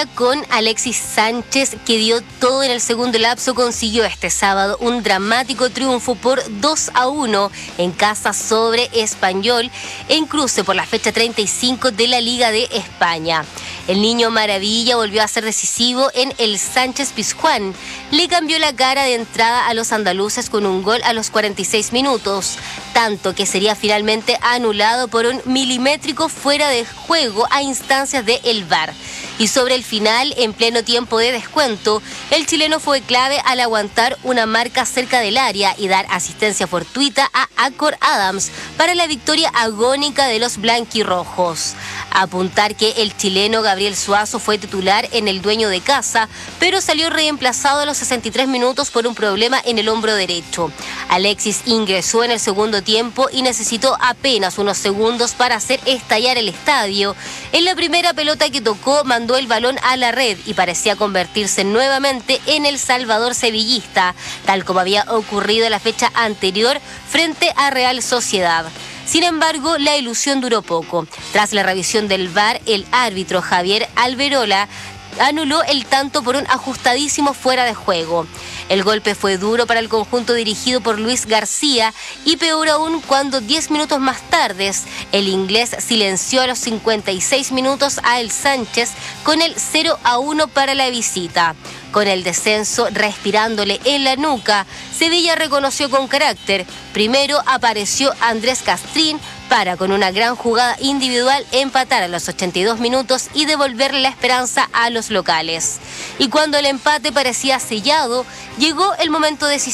con Alexis Sánchez, que dio todo en el segundo lapso, consiguió este sábado un dramático triunfo por 2-1 en casa sobre Español en cruce por la fecha 35 de la Liga de España. El niño maravilla volvió a ser decisivo en el Sánchez-Pizjuán. Le cambió la cara de entrada a los andaluces con un gol a los 46 minutos, tanto que sería finalmente anulado por un milimétrico fuera de juego a instancias de el VAR. Y sobre el final, en pleno tiempo de descuento, el chileno fue clave al aguantar una marca cerca del área y dar asistencia fortuita a Acor Adams para la victoria agónica de los blanquirrojos. Apuntar que el chileno Gabriel Suazo fue titular en el dueño de casa, pero salió reemplazado a los 63 minutos por un problema en el hombro derecho. Alexis ingresó en el segundo tiempo y necesitó apenas unos segundos para hacer estallar el estadio. En la primera pelota que tocó, mandó el balón a la red y parecía convertirse nuevamente en el Salvador sevillista, tal como había ocurrido la fecha anterior frente a Real Sociedad. Sin embargo, la ilusión duró poco. Tras la revisión del VAR, el árbitro Javier Alberola anuló el tanto por un ajustadísimo fuera de juego. El golpe fue duro para el conjunto dirigido por Luis García y peor aún cuando 10 minutos más tarde el inglés silenció a los 56 minutos a el Sánchez con el 0-1 para la visita. Con el descenso respirándole en la nuca, Sevilla reconoció con carácter. Primero apareció Andrés Castrín para, con una gran jugada individual, empatar a los 82 minutos y devolverle la esperanza a los locales. Y cuando el empate parecía sellado, llegó el momento decisivo.